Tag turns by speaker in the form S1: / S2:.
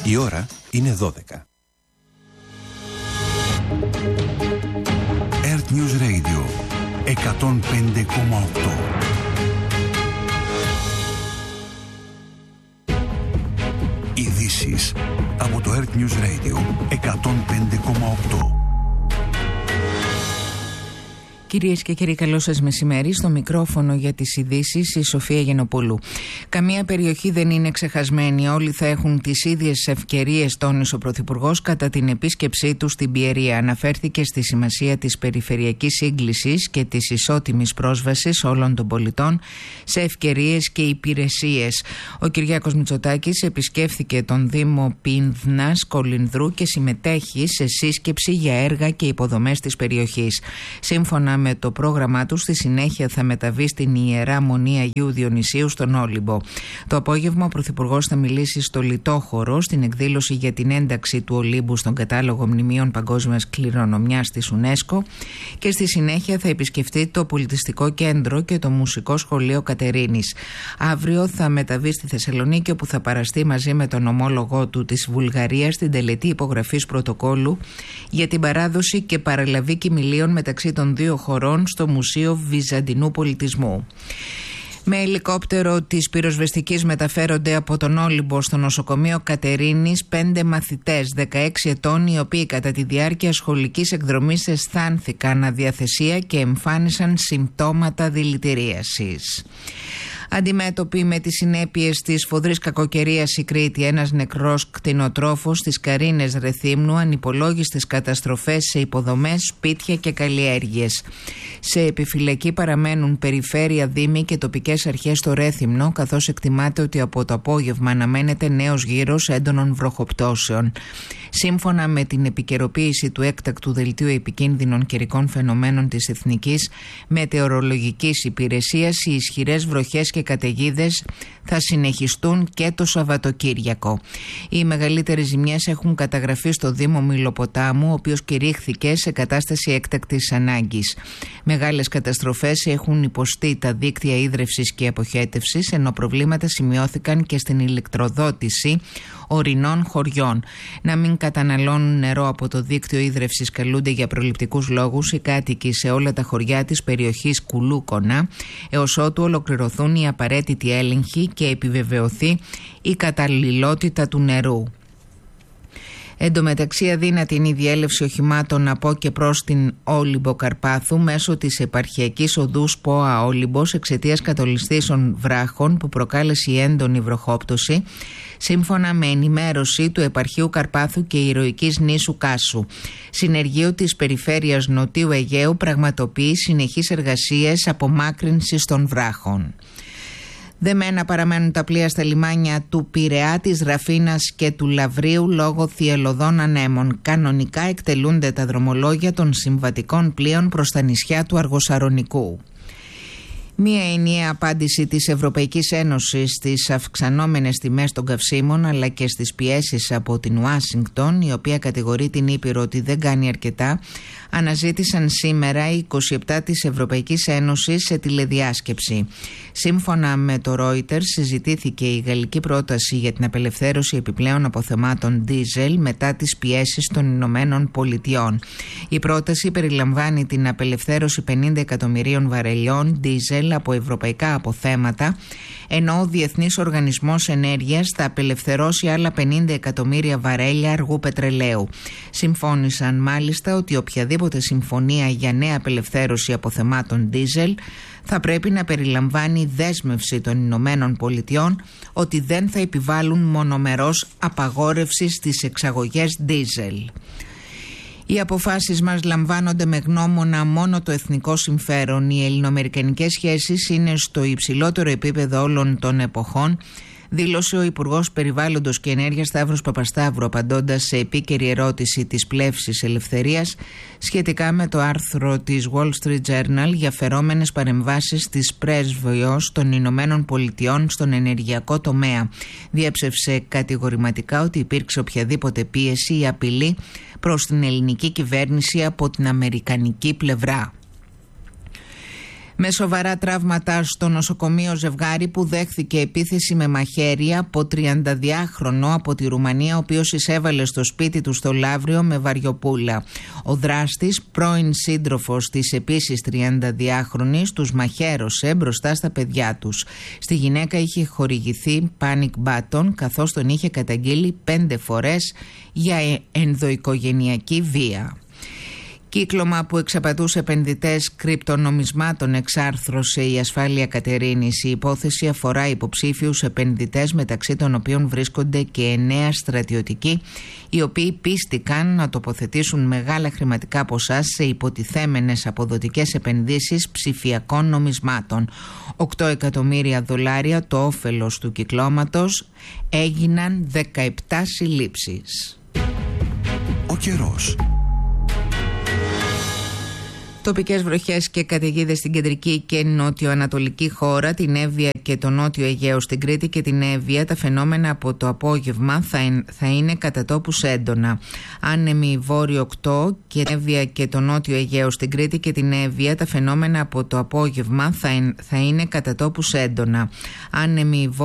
S1: Η ώρα είναι 12. Earth News Radio 105,8. Ειδήσεις από το Earth News Radio 105,8.
S2: Κυρίες και κύριοι, καλό σας μεσημέρι. Στο μικρόφωνο για τις ειδήσεις η Σοφία Γενοπούλου. Καμία περιοχή δεν είναι ξεχασμένη. Όλοι θα έχουν τις ίδιες ευκαιρίες, τόνισε ο Πρωθυπουργός κατά την επίσκεψή του στην Πιερία. Αναφέρθηκε στη σημασία της περιφερειακής σύγκλησης και της ισότιμης πρόσβασης όλων των πολιτών σε ευκαιρίες και υπηρεσίες. Ο Κυριάκος Μητσοτάκης επισκέφθηκε τον Δήμο Πίνδνας Κολυνδρού και συμμετέχει σε σύσκεψη για έργα και υποδομές της περιοχής. Σύμφωνα με το πρόγραμμά του, στη συνέχεια θα μεταβεί στην Ιερά Μονή Αγίου Διονυσίου στον Όλυμπο. Το απόγευμα ο Πρωθυπουργός θα μιλήσει στο Λιτόχωρο στην εκδήλωση για την ένταξη του Ολύμπου στον κατάλογο μνημείων παγκόσμιας κληρονομιάς της UNESCO και στη συνέχεια θα επισκεφτεί το Πολιτιστικό Κέντρο και το Μουσικό Σχολείο Κατερίνης. Αύριο θα μεταβεί στη Θεσσαλονίκη, όπου θα παραστεί μαζί με τον ομόλογό του της Βουλγαρίας στην τελετή υπογραφής πρωτοκόλου για την παράδοση και παραλαβή κοιμηλίων μεταξύ των δύο χωρών στο Μουσείο Βυζαντινού Πολιτισμού. Με ελικόπτερο της πυροσβεστικής μεταφέρονται από τον Όλυμπο στο νοσοκομείο Κατερίνης 5 μαθητές 16 ετών, οι οποίοι κατά τη διάρκεια σχολικής εκδρομής αισθάνθηκαν αδιαθεσία και εμφάνισαν συμπτώματα δηλητηρίασης. Αντιμέτωποι με τις συνέπειες της σφοδρής κακοκαιρίας η Κρήτη, ένας νεκρός κτηνοτρόφος στις Καρίνες Ρεθύμνου, ανυπολόγιστες καταστροφές σε υποδομές, σπίτια και καλλιέργειες. Σε επιφυλακή παραμένουν περιφέρεια, δήμοι και τοπικές αρχές στο Ρέθυμνο, καθώς εκτιμάται ότι από το απόγευμα αναμένεται νέος γύρος έντονων βροχοπτώσεων. Σύμφωνα με την επικαιροποίηση του έκτακτου δελτίου επικίνδυνων καιρικών φαινομένων της Εθνικής Μετεωρολογικής Υπηρεσίας, οι ισχυρές βροχές και καταιγίδες θα συνεχιστούν και το Σαββατοκύριακο. Οι μεγαλύτερες ζημιές έχουν καταγραφεί στο Δήμο Μηλοποτάμου, ο οποίος κηρύχθηκε σε κατάσταση έκτακτης ανάγκης. Μεγάλες καταστροφές έχουν υποστεί τα δίκτυα ίδρευσης και αποχέτευσης, ενώ προβλήματα σημειώθηκαν και στην ηλεκτροδότηση ορεινών χωριών. Να μην καταναλώνουν νερό από το δίκτυο ίδρευσης καλούνται για προληπτικούς λόγους οι κάτοικοι σε όλα τα χωριά της περιοχής Κουλούκονα, έως ότου ολοκληρωθούν οι απαραίτητοι έλεγχοι και επιβεβαιωθεί η καταλληλότητα του νερού. Εν τω μεταξύ, αδύνατη είναι η διέλευση οχημάτων από και προς την Όλυμπο Καρπάθου μέσω της επαρχιακής οδού ΠΟΑ Όλυμπος εξαιτίας κατολιστήσεων βράχων που προκάλεσε η έντονη βροχόπτωση, σύμφωνα με ενημέρωση του Επαρχείου Καρπάθου και Ηρωικής Νήσου Κάσου. Συνεργείο της Περιφέρειας Νοτιού Αιγαίου πραγματοποιεί συνεχείς εργασίες απομάκρυνσης των βράχων. Δεμένα παραμένουν τα πλοία στα λιμάνια του Πειραιά, της Ραφίνας και του Λαβρίου λόγω θυελλωδών ανέμων. Κανονικά εκτελούνται τα δρομολόγια των συμβατικών πλοίων προς τα νησιά του Αργοσαρονικού. Μία ενιαία απάντηση της Ευρωπαϊκής Ένωσης στις αυξανόμενες τιμές των καυσίμων αλλά και στις πιέσεις από την Ουάσιγκτον, η οποία κατηγορεί την Ήπειρο ότι δεν κάνει αρκετά, αναζήτησαν σήμερα οι 27 της Ευρωπαϊκής Ένωσης σε τηλεδιάσκεψη. Σύμφωνα με το Reuters, συζητήθηκε η γαλλική πρόταση για την απελευθέρωση επιπλέον αποθεμάτων ντίζελ μετά τις πιέσεις των Ηνωμένων Πολιτειών. Η πρόταση περιλαμβάνει την απελευθέρωση 50 εκατομμυρίων βαρελιών ντίζελ από ευρωπαϊκά αποθέματα, ενώ ο Διεθνής Οργανισμός Ενέργειας θα απελευθερώσει άλλα 50 εκατομμύρια βαρέλια αργού πετρελαίου. Συμφώνησαν μάλιστα ότι οποιαδήποτε συμφωνία για νέα απελευθέρωση αποθεμάτων ντίζελ θα πρέπει να περιλαμβάνει δέσμευση των Ηνωμένων Πολιτειών ότι δεν θα επιβάλλουν μονομερώς απαγόρευση στις εξαγωγές ντίζελ. Οι αποφάσεις μας λαμβάνονται με γνώμονα μόνο το εθνικό συμφέρον. Οι ελληνοαμερικανικές σχέσεις είναι στο υψηλότερο επίπεδο όλων των εποχών, δήλωσε ο Υπουργός Περιβάλλοντος και Ενέργειας Σταύρος Παπασταύρου, απαντώντας σε επίκαιρη ερώτηση της Πλεύσης Ελευθερίας σχετικά με το άρθρο της Wall Street Journal για φερόμενες παρεμβάσεις της πρέσβεως των Ηνωμένων Πολιτειών στον ενεργειακό τομέα. Διέψευσε κατηγορηματικά ότι υπήρξε οποιαδήποτε πίεση ή απειλή προς την ελληνική κυβέρνηση από την αμερικανική πλευρά. Με σοβαρά τραύματα στο νοσοκομείο ζευγάρι που δέχθηκε επίθεση με μαχαίρι από 32χρονο από τη Ρουμανία, ο οποίος εισέβαλε στο σπίτι του στο Λαύριο με βαριοπούλα. Ο δράστης, πρώην σύντροφος της επίσης 32χρονης, τους μαχαίρωσε μπροστά στα παιδιά τους. Στη γυναίκα είχε χορηγηθεί panic button, καθώς τον είχε καταγγείλει 5 φορές για ενδοοικογενειακή βία. Κύκλωμα που εξαπατούσε επενδυτές κρυπτονομισμάτων εξάρθρωσε η Ασφάλεια Κατερίνης. Η υπόθεση αφορά υποψήφιους επενδυτές, μεταξύ των οποίων βρίσκονται και 9 στρατιωτικοί, οι οποίοι πίστηκαν να τοποθετήσουν μεγάλα χρηματικά ποσά σε υποτιθέμενες αποδοτικές επενδύσεις ψηφιακών νομισμάτων. 8 εκατομμύρια δολάρια το όφελος του κυκλώματος, έγιναν 17 συλλήψεις.
S1: Ο καιρός.
S2: Τοπικές βροχές και καταιγίδες στην κεντρική και νότιο-ανατολική χώρα, την Εύβοια και το νότιο Αιγαίο στην Κρήτη και την Εύβοια. Τα φαινόμενα από το απόγευμα θα είναι κατά τόπους έντονα. Άνεμη βόρειο 8 και την Εύβοια και το νότιο Αιγαίο στην Κρήτη και την Εύβοια. Τα φαινόμενα από το απόγευμα θα είναι κατά τόπους έντονα. Άνεμη